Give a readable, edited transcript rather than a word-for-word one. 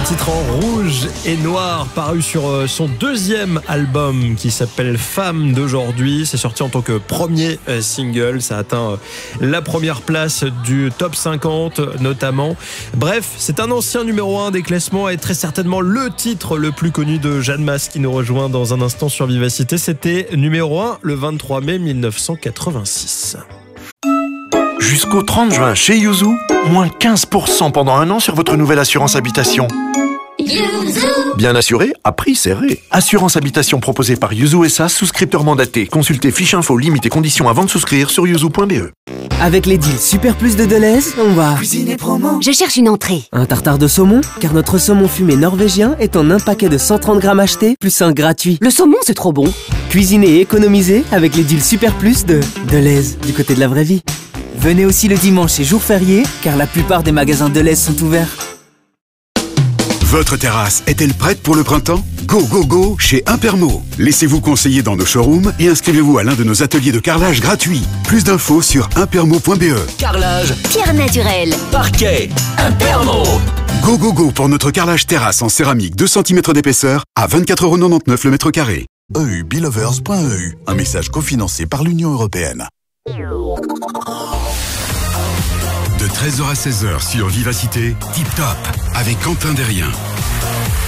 titre en rouge et noir paru sur son deuxième album qui s'appelle Femme d'aujourd'hui. C'est sorti en tant que premier single. Ça a atteint la première place du top 50 notamment. Bref, c'est un ancien numéro 1 des classements et très certainement le titre le plus connu de Jeanne Masse qui nous rejoint dans un instant sur Vivacité. C'était numéro 1 le 23 mai 1986. Jusqu'au 30 juin chez Yuzu, moins 15% pendant un an sur votre nouvelle assurance habitation. Bien assuré, à prix serré. Assurance habitation proposée par Yuzu SA, souscripteur mandaté. Consultez fiche info, limites et conditions avant de souscrire sur yuzu.be. Avec les deals Super Plus de Deleuze, on va cuisiner promo. Je cherche une entrée. Un tartare de saumon, car notre saumon fumé norvégien est en un paquet de 130 grammes acheté, plus un gratuit. Le saumon, c'est trop bon. Cuisiner et économiser avec les deals Super Plus de Deleuze, du côté de la vraie vie. Venez aussi le dimanche et jour férié, car la plupart des magasins Deleuze sont ouverts. Votre terrasse est-elle prête pour le printemps ? Go, go, go chez Impermo. Laissez-vous conseiller dans nos showrooms et inscrivez-vous à l'un de nos ateliers de carrelage gratuits. Plus d'infos sur impermo.be. Carrelage, Pierre naturelle, parquet, Impermo. Go, go, go pour notre carrelage terrasse en céramique 2 cm d'épaisseur à 24,99 € le mètre carré. eubilovers.eu, un message cofinancé par l'Union européenne. De 13h à 16h sur Vivacité, Tip Top avec Quentin Derrien.